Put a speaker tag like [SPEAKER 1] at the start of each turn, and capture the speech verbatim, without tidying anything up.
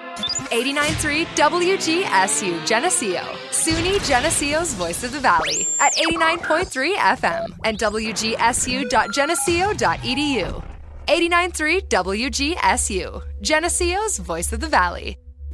[SPEAKER 1] eighty-nine point three W G S U Geneseo, SUNY Geneseo's Voice of the Valley at eighty-nine point three F M and W G S U dot geneseo dot E D U. eighty-nine point three W G S U, Geneseo's Voice of the Valley.